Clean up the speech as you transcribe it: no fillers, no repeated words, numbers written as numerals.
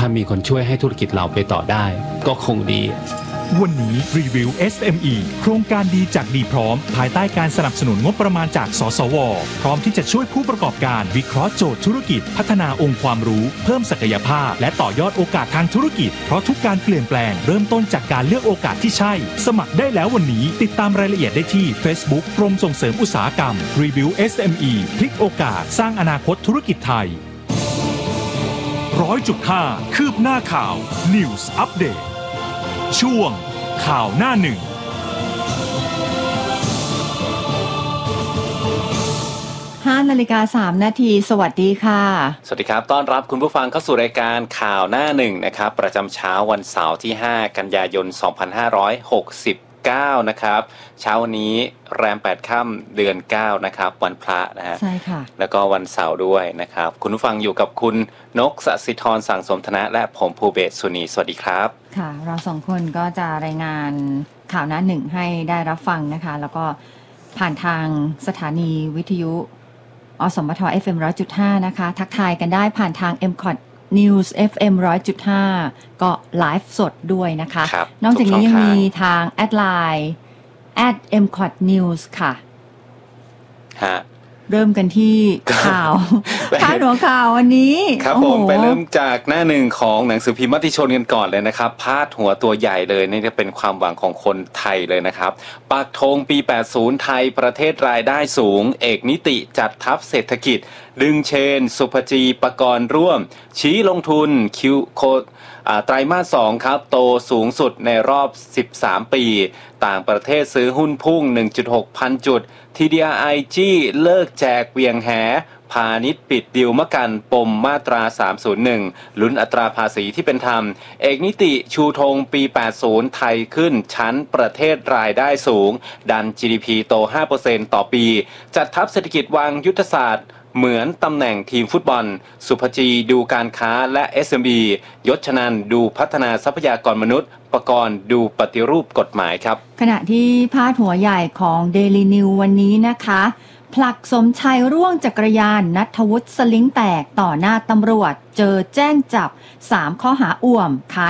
ถ้ามีคนช่วยให้ธุรกิจเราไปต่อได้ก็คงดีวันนี้รีวิว SME โครงการดีจากดีพร้อมภายใต้การสนับสนุนงบประมาณจากสสวพร้อมที่จะช่วยผู้ประกอบการวิเคราะห์โจทย์ธุรกิจพัฒนาองค์ความรู้เพิ่มศักยภาพและต่อยอดโอกาสทางธุรกิจเพราะทุกการเปลี่ยนแปลงเริ่มต้นจากการเลือกโอกาสที่ใช่สมัครได้แล้ววันนี้ติดตามรายละเอียดได้ที่ Facebook กรมส่งเสริมอุตสาหกรรมรีวิว SME พลิกโอกาสสร้างอนาคตธุรกิจไทย 100.5 คืบหน้าข่าว News Update ช่วงข่าวหน้าหนึ่ง 5:03 นาทีสวัสดีค่ะสวัสดีครับต้อนรับคุณผู้ฟังเข้าสู่รายการข่าวหน้าหนึ่งนะครับประจำเช้าวันเสาร์ที่5กันยายน2569นะครับเช้าวันนี้แรม8ค่ำเดือน9นะครับวันพระนะฮะใช่ค่ะแล้วก็วันเสาร์ด้วยนะครับคุณผู้ฟังอยู่กับคุณนกสศิธรสังสมธนะและผมภูเบศสุนีสวัสดีครับค่ะเราสองคนก็จะรายงานข่าวหน้าหนึ่งให้ได้รับฟังนะคะแล้วก็ผ่านทางสถานีวิทยุอสมท FM 100.5 นะคะทักทายกันได้ผ่านทาง MCOT News FM 100.5 ก็ไลฟ์สดด้วยนะคะนอกจากนี้ยังมีทางแอดไลน์ @MCOT News ค่ะเริ่มกันที่ข่าวพาดหัวข่าววันนี้ครับผมไปเริ่มจากหน้าหนึ่งของหนังสือพิมพ์มติชนกันก่อนเลยนะครับพาดหัวตัวใหญ่เลยนี่จะเป็นความหวังของคนไทยเลยนะครับปักธงปี 80 ไทยประเทศรายได้สูงเอกนิติจัดทัพเศรษฐกิจดึงเชนสุภจีปกรณ์ร่วมชี้ลงทุนคิวโคไตรมาส 2ครับโตสูงสุดในรอบ13 ปีต่างประเทศซื้อหุ้นพุ่ง 1.6 พันจุด TDI จี้เลิกแจกเวียงแหพาณิชย์ปิดดีลมะกันปมมาตรา 301 ลุ้นอัตราภาษีที่เป็นธรรมเอกนิติชูธงปี 80 ไทยขึ้นชั้นประเทศรายได้สูงดัน GDP โต 5% ต่อปีจัดทัพเศรษฐกิจวางยุทธศาสตร์เหมือนตำแหน่งทีมฟุตบอลสุภจีดูการค้าและ SME ยศชนันดูพัฒนาทรัพยากรมนุษย์ประกรณ์ดูปฏิรูปกฎหมายครับขณะที่พาดหัวใหญ่ของ Daily News วันนี้นะคะผลักสมชัยร่วงจักรยานณัฐวุฒิสลิงแตกต่อหน้าตำรวจเจอแจ้งจับ3ข้อหาอ่วมค้า